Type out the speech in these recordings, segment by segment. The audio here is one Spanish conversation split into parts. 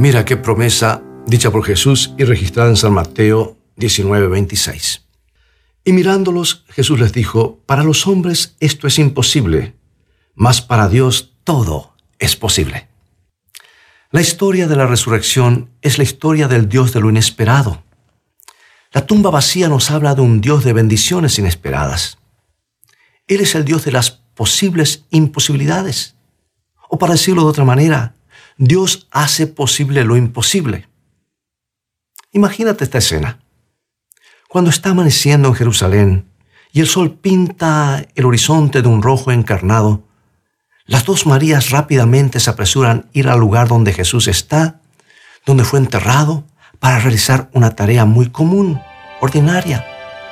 Mira qué promesa dicha por Jesús y registrada en San Mateo 19:26. Y mirándolos, Jesús les dijo: para los hombres esto es imposible, mas para Dios todo es posible. La historia de la resurrección es la historia del Dios de lo inesperado. La tumba vacía nos habla de un Dios de bendiciones inesperadas. Él es el Dios de las posibles imposibilidades. O para decirlo de otra manera, Dios hace posible lo imposible. Imagínate esta escena. Cuando está amaneciendo en Jerusalén y el sol pinta el horizonte de un rojo encarnado, las dos Marías rápidamente se apresuran a ir al lugar donde Jesús está, donde fue enterrado, para realizar una tarea muy común, ordinaria.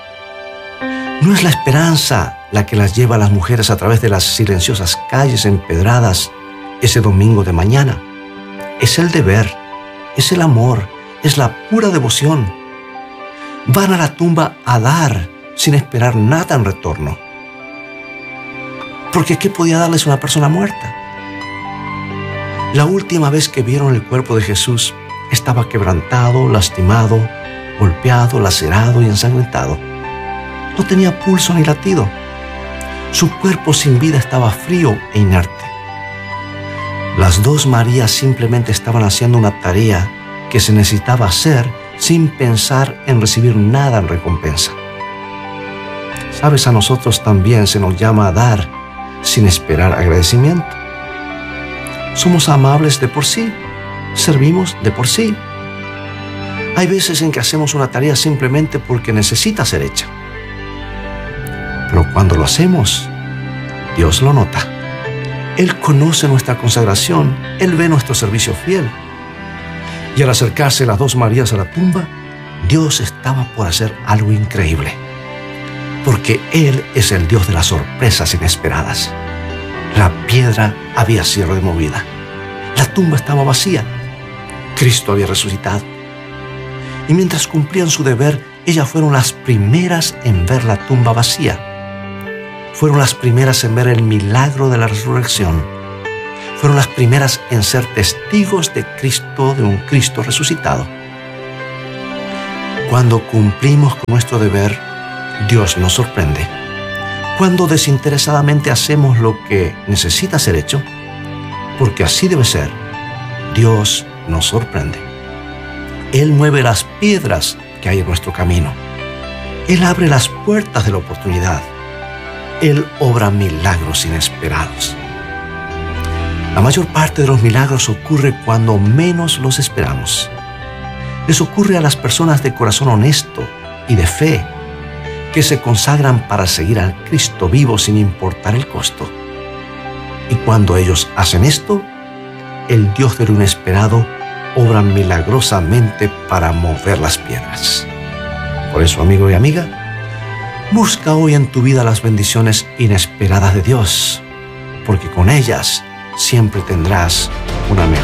No es la esperanza la que las lleva a las mujeres a través de las silenciosas calles empedradas ese domingo de mañana. Es el deber, es el amor, es la pura devoción. Van a la tumba a dar sin esperar nada en retorno. Porque ¿qué podía darles una persona muerta? La última vez que vieron el cuerpo de Jesús estaba quebrantado, lastimado, golpeado, lacerado y ensangrentado. No tenía pulso ni latido. Su cuerpo sin vida estaba frío e inerte. Las dos Marías simplemente estaban haciendo una tarea que se necesitaba hacer sin pensar en recibir nada en recompensa. Sabes, a nosotros también se nos llama a dar sin esperar agradecimiento. Somos amables de por sí, servimos de por sí. Hay veces en que hacemos una tarea simplemente porque necesita ser hecha. Pero cuando lo hacemos, Dios lo nota. Él conoce nuestra consagración, Él ve nuestro servicio fiel. Y al acercarse las dos Marías a la tumba, Dios estaba por hacer algo increíble. Porque Él es el Dios de las sorpresas inesperadas. La piedra había sido removida. La tumba estaba vacía. Cristo había resucitado. Y mientras cumplían su deber, ellas fueron las primeras en ver la tumba vacía. Fueron las primeras en ver el milagro de la resurrección. Fueron las primeras en ser testigos de Cristo, de un Cristo resucitado. Cuando cumplimos con nuestro deber, Dios nos sorprende. Cuando desinteresadamente hacemos lo que necesita ser hecho, porque así debe ser, Dios nos sorprende. Él mueve las piedras que hay en nuestro camino. Él abre las puertas de la oportunidad. Él obra milagros inesperados. La mayor parte de los milagros ocurre cuando menos los esperamos. Les ocurre a las personas de corazón honesto y de fe, que se consagran para seguir al Cristo vivo sin importar el costo. Y cuando ellos hacen esto, el Dios de lo inesperado obra milagrosamente para mover las piedras. Por eso, amigo y amiga, busca hoy en tu vida las bendiciones inesperadas de Dios, porque con ellas siempre tendrás una mejor